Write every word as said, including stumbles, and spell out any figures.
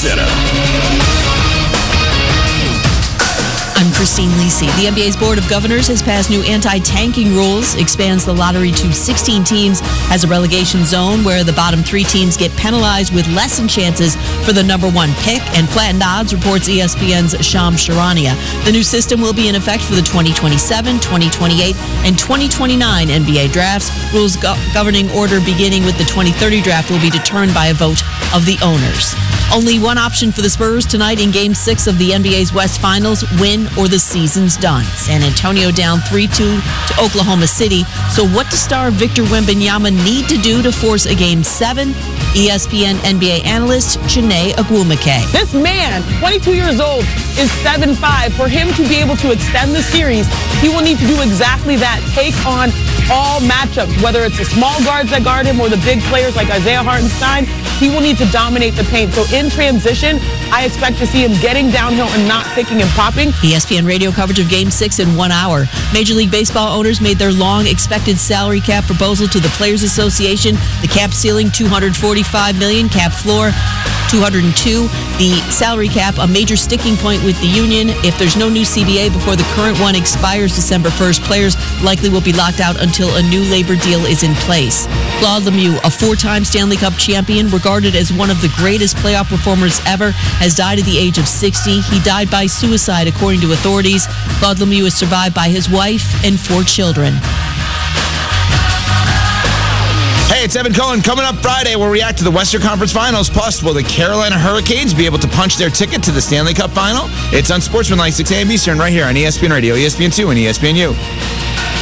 Center. I'm Christine Lisi. The N B A's Board of Governors has passed new anti-tanking rules, expands the lottery to sixteen teams, has a relegation zone where the bottom three teams get penalized with lessened chances for the number one pick, and flattened odds, reports E S P N's Shams Charania. The new system will be in effect for the twenty twenty-seven, twenty twenty-eight, and twenty twenty-nine N B A drafts. Rules go- governing order beginning with the twenty thirty draft will be determined by a vote of the owners. Only one option for the Spurs tonight in Game six of the N B A's West Finals: win or the season's done. San Antonio down three two to Oklahoma City. So what does star Victor Wembanyama need to do to force a Game seven? E S P N N B A analyst Chiney Ogwumike. This man, twenty-two years old, is seven five. For him to be able to extend the series, he will need to do exactly that. Take on all matchups, whether it's the small guards that guard him or the big players like Isaiah Hartenstein. He will need to dominate the paint. So in transition, I expect to see him getting downhill and not picking and popping. E S P N radio coverage of Game six in one hour. Major League Baseball owners made their long expected salary cap proposal to the Players Association. The cap ceiling, two hundred forty-five million dollars, cap floor, two hundred two. The salary cap, a major sticking point with the union. If there's no new C B A before the current one expires December first, players likely will be locked out until a new labor deal is in place. Claude Lemieux, a four-time Stanley Cup champion, regarded as one of the greatest playoff performers ever, has died at the age of sixty. He died by suicide, according to authorities. Claude Lemieux is survived by his wife and four children. Hey, it's Evan Cohen. Coming up Friday, we'll react to the Western Conference Finals. Plus, will the Carolina Hurricanes be able to punch their ticket to the Stanley Cup Final? It's on Sportsmanlike, six a.m. Eastern, right here on E S P N Radio, E S P N two, and E S P N U.